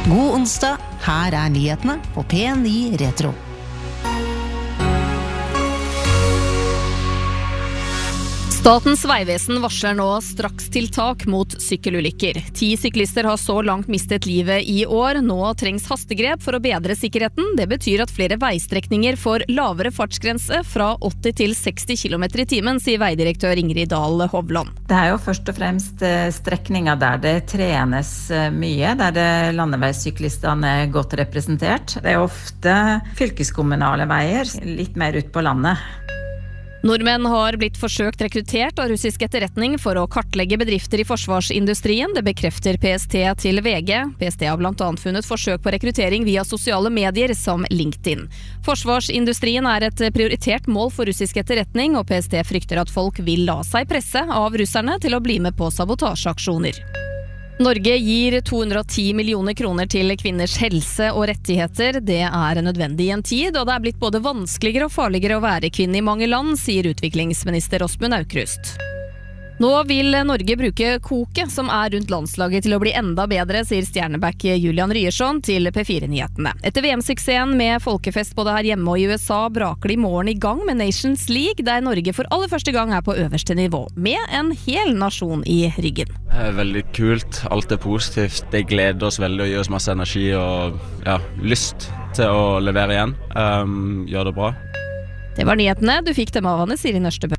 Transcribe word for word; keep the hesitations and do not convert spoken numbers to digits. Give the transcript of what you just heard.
God onsdag, her er nyhetene på P ni Retro. Statens Vegvesen varsler nå strakstiltak mot sykkelulykker. Ti syklister har så langt mistet livet i år. Nå trengs hastegrep for å bedre sikkerheten. Det betyr at flere veistrekninger får lavere fartsgrense fra åtti til seksti kilometer i timen, sier veidirektør Ingrid Dahl Hovland. Det er jo først og fremst strekninger der det trenes mye, der det landeveissyklistene er godt representert. Det er ofte fylkeskommunale veier, litt mer ut på landet. Nordmenn har blitt forsøkt rekruttert av russisk etterretning for å kartlegge bedrifter i forsvarsindustrien. Det bekrefter P S T til V G. P S T har blant annet funnet forsøk på rekruttering via sosiale medier som LinkedIn. Forsvarsindustrien er et prioritert mål for russisk etterretning, og P S T frykter at folk vil la seg presse av russerne til å bli med på sabotasjeaksjoner. Norge gir to hundre og ti millioner kroner til kvinners helse og rettigheter. Det er nødvendig i en tid, og det er blitt både vanskeligere og farligere å være kvinne i mange land, sier utviklingsminister Åsmund Aukrust. Nå vil Norge bruke koket som er rundt landslaget til å bli enda bedre, sier stjerneback Julian Ryerson til P fire-nyhetene. Etter V M-suksessen med folkefest både her hjemme og i U S A braker de i morgen i gang med Nations League, der Norge for aller første gang er på øverste nivå, med en hel nasjon i ryggen. Det er veldig kult, alt er positivt, det gleder oss veldig og gir oss masse energi og ja, lyst til å levere igjen. Um, gjør det bra. Det var nyhetene, du fikk dem av Anne Siri Nørstebø.